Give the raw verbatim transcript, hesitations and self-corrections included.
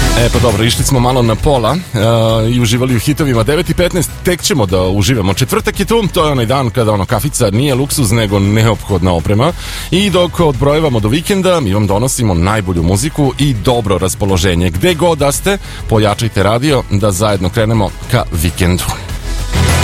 E pa dobro, išli smo malo na pola uh, i uživali u hitovima. Devet i petnaest, tek ćemo da uživamo. Četvrtak je tu, to je onaj dan kada ono kafica nije luksuz nego neophodna oprema. I dok odbrojevamo do vikenda, mi vam donosimo najbolju muziku i dobro raspoloženje. Gde god da ste, pojačajte radio da zajedno krenemo ka vikendu.